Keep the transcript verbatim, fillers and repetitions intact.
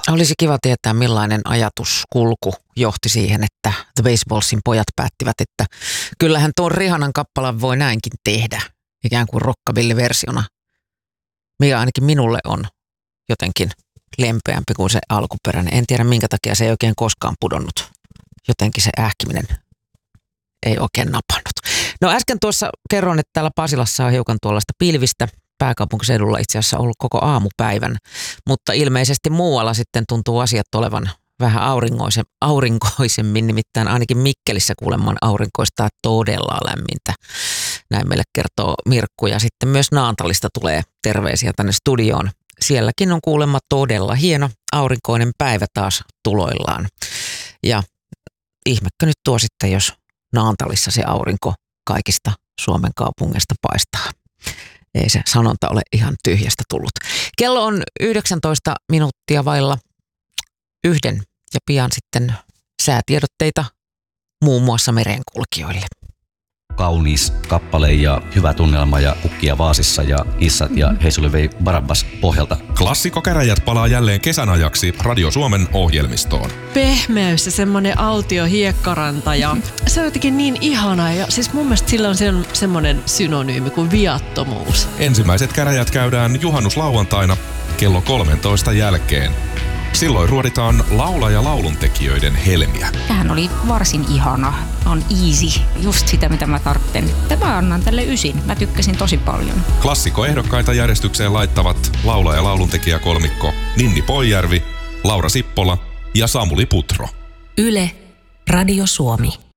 Olisi kiva tietää, millainen ajatuskulku johti siihen, että The Baseballsin pojat päättivät, että kyllähän tuon Rihannan kappalan voi näinkin tehdä, ikään kuin rockabilly-versiona, mikä ainakin minulle on jotenkin lempeämpi kuin se alkuperäinen. En tiedä, minkä takia se ei oikein koskaan pudonnut. Jotenkin se ähkiminen ei oikein napannut. No äsken tuossa kerron, että täällä Pasilassa on hiukan tuollaista pilvistä. Pääkaupunkiseudulla itse asiassa ollut koko aamupäivän, mutta ilmeisesti muualla sitten tuntuu asiat olevan vähän aurinkoisen, aurinkoisemmin, nimittäin ainakin Mikkelissä kuulemman aurinkoista todella lämmintä. Näin meille kertoo Mirkku, ja sitten myös Naantalista tulee terveisiä tänne studioon. Sielläkin on kuulemma todella hieno aurinkoinen päivä taas tuloillaan. Ja ihmekö nyt tuo sitten, jos Naantalissa se aurinko kaikista Suomen kaupungeista paistaa. Ei se sanonta ole ihan tyhjästä tullut. Kello on yhdeksäntoista minuuttia vailla yhden ja pian sitten säätiedotteita muun muassa merenkulkijoille. Kaunis kappale ja hyvä tunnelma ja kukkia vaasissa ja kissat ja Heisuli vei Barabbas pohjalta. Klassikkokäräjät palaa jälleen kesän ajaksi Radio Suomen ohjelmistoon. Pehmeys ja semmoinen autio hiekkaranta ja se on jotenkin niin ihanaa ja siis mun mielestä sillä on sen, semmoinen synonyymi kuin viattomuus. Ensimmäiset käräjät käydään juhannuslauantaina kello kolmentoista jälkeen. Silloin ruoditaan laula- ja lauluntekijöiden helmiä. Tämähän oli varsin ihana. On easy. Just sitä, mitä mä tarvitsen. Mä annan tälle ysin. Mä tykkäsin tosi paljon. Klassikkoehdokkaita järjestykseen laittavat laula- ja lauluntekijäkolmikko Ninni Poijärvi, Laura Sippola ja Samuli Putro. Yle, Radio Suomi.